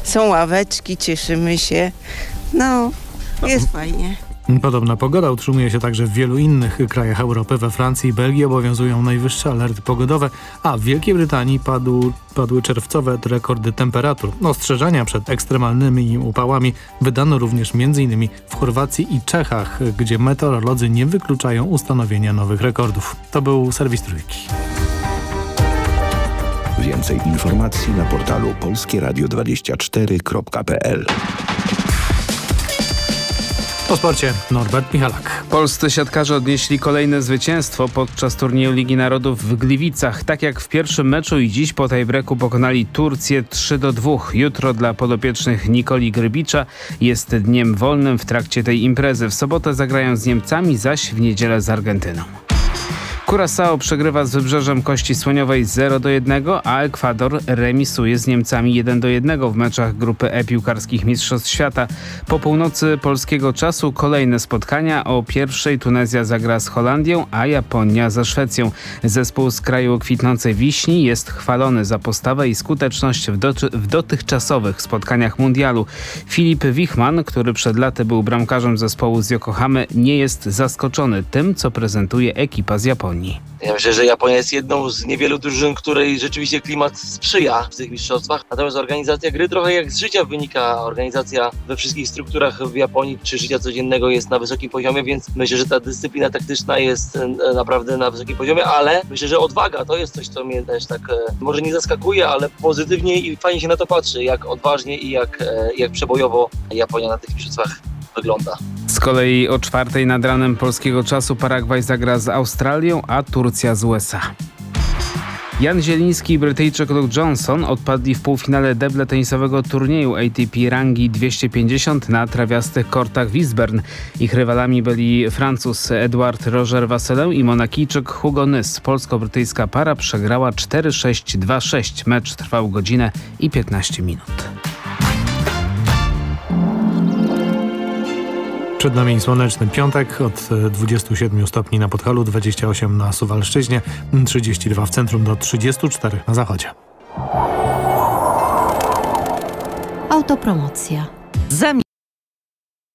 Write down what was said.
są ławeczki, cieszymy się. No, jest fajnie. Podobna pogoda utrzymuje się także w wielu innych krajach Europy. We Francji i Belgii obowiązują najwyższe alerty pogodowe, a w Wielkiej Brytanii padły czerwcowe rekordy temperatur. Ostrzeżenia przed ekstremalnymi upałami wydano również m.in. w Chorwacji i Czechach, gdzie meteorolodzy nie wykluczają ustanowienia nowych rekordów. To był serwis Trójki. Więcej informacji na portalu polskieradio24.pl. Po sporcie Norbert Michalak. Polscy siatkarze odnieśli kolejne zwycięstwo podczas turnieju Ligi Narodów w Gliwicach. Tak jak w pierwszym meczu i dziś po tiebreaku pokonali Turcję 3-2. Jutro dla podopiecznych Nikoli Grybicza jest dniem wolnym w trakcie tej imprezy. W sobotę zagrają z Niemcami, zaś w niedzielę z Argentyną. Curaçao przegrywa z Wybrzeżem Kości Słoniowej 0-1, a Ekwador remisuje z Niemcami 1-1 w meczach grupy E piłkarskich Mistrzostw Świata. Po północy polskiego czasu kolejne spotkania. O pierwszej Tunezja zagra z Holandią, a Japonia ze Szwecją. Zespół z kraju kwitnącej wiśni jest chwalony za postawę i skuteczność w dotychczasowych spotkaniach mundialu. Filip Wichmann, który przed laty był bramkarzem zespołu z Yokohamy, nie jest zaskoczony tym, co prezentuje ekipa z Japonii. Ja myślę, że Japonia jest jedną z niewielu drużyn, której rzeczywiście klimat sprzyja w tych mistrzostwach. Natomiast organizacja gry trochę jak z życia wynika. Organizacja we wszystkich strukturach w Japonii czy życia codziennego jest na wysokim poziomie, więc myślę, że ta dyscyplina taktyczna jest naprawdę na wysokim poziomie, ale myślę, że odwaga to jest coś, co mnie też tak może nie zaskakuje, ale pozytywnie i fajnie się na to patrzy, jak odważnie i jak przebojowo Japonia na tych mistrzostwach wygląda. Z kolei o 4:00 nad ranem polskiego czasu Paragwaj zagra z Australią, a Turcja z USA. Jan Zieliński i Brytyjczyk Luke Johnson odpadli w półfinale deble tenisowego turnieju ATP rangi 250 na trawiastych kortach Wiesbaden. Ich rywalami byli Francuz Edouard Roger-Vasselin i Monakijczyk Hugo Nys. Polsko-brytyjska para przegrała 4-6, 2-6. Mecz trwał godzinę i 15 minut. Przed nami słoneczny piątek, od 27 stopni na Podhalu, 28 na Suwalszczyźnie, 32 w centrum do 34 na zachodzie. Autopromocja.